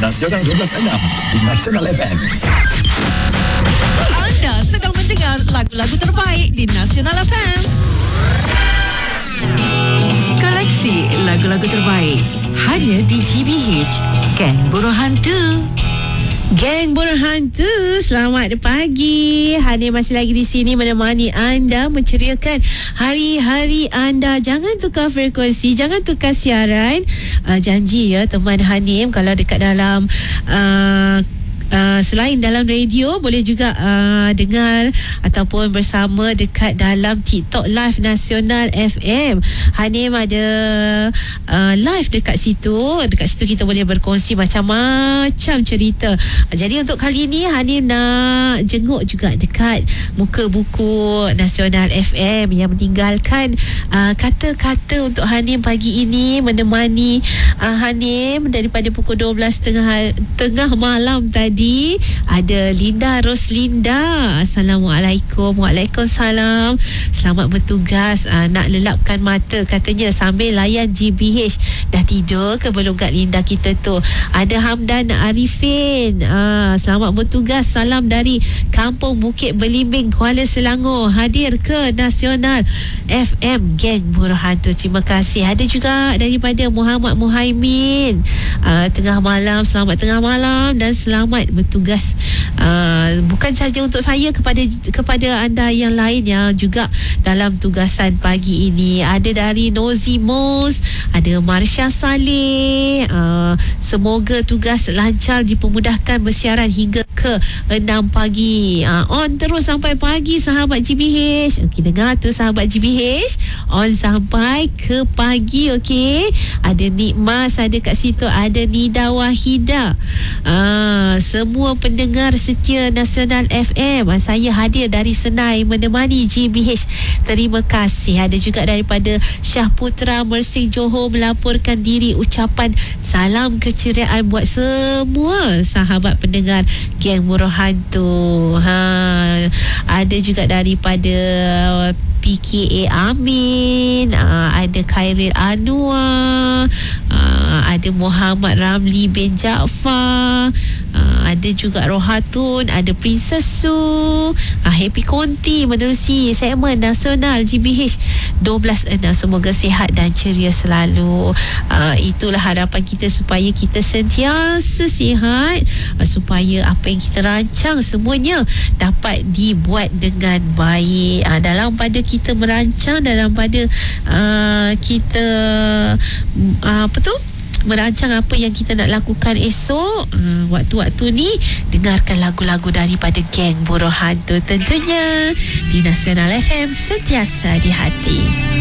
Nasional 12.6 di Nasional FM. Anda sedang mendengar lagu-lagu terbaik di Nasional FM. Koleksi lagu-lagu terbaik hanya di GBH, Geng Burung Hantu. Geng Burung Hantu, selamat pagi. Hani masih lagi di sini menemani anda, menceriakan hari-hari anda. Jangan tukar frekuensi, jangan tukar siaran. Janji ya teman Hanim, kalau dekat dalam selain dalam radio, boleh juga dengar ataupun bersama dekat dalam TikTok Live Nasional FM. Hanim ada live dekat situ. Dekat situ kita boleh berkongsi macam-macam cerita. Jadi untuk kali ini Hanim nak jenguk juga dekat muka buku Nasional FM yang meninggalkan kata-kata untuk Hanim pagi ini, menemani Hanim daripada pukul 12 tengah malam tadi. Ada Linda Roslinda. Assalamualaikum. Waalaikumsalam. Selamat bertugas. Nak lelapkan mata katanya sambil layan GBH. Dah tidur ke belum Kak Linda kita tu? Ada Hamdan Arifin. Selamat bertugas. Salam dari Kampung Bukit Belimbing, Kuala Selangor. Hadir ke Nasional FM Geng Burung Hantu. Terima kasih. Ada juga daripada Muhammad Muhaimin. Tengah malam. Selamat tengah malam dan selamat bertugas. Bukan saja untuk saya, kepada anda yang lain yang juga dalam tugasan pagi ini. Ada dari Nozimos, ada Marsha Saleh. Semoga tugas lancar, dipermudahkan bersiaran hingga ke 6 pagi. On terus sampai pagi sahabat GBH. Okey, dengar tu sahabat GBH, on sampai ke pagi. Okey, ada Nikmas ada kat situ, ada Nida Wahida. Semua pendengar setia Nasional FM, saya hadir dari Senai menemani GBH. Terima kasih. Ada juga daripada Syah Putra Mersing Johor melaporkan diri, ucapan salam keceriaan buat semua sahabat pendengar Geng Burung Hantu. Ada juga daripada PKA Amin, ada Khairil Anwar, ada Muhammad Ramli bin Jaafar, ada juga Rohatun, ada Princess Su, Happy Konti menerusi segmen Nasional GBH 12.6. Semoga sihat dan ceria selalu. Itulah harapan kita, supaya kita sentiasa sihat, supaya apa yang kita rancang semuanya dapat dibuat dengan baik. Dalam pada kita merancang, dalam pada kita merancang apa yang kita nak lakukan esok, waktu-waktu ni dengarkan lagu-lagu daripada Geng Burung Hantu tentunya di Nasional FM, sentiasa di hati.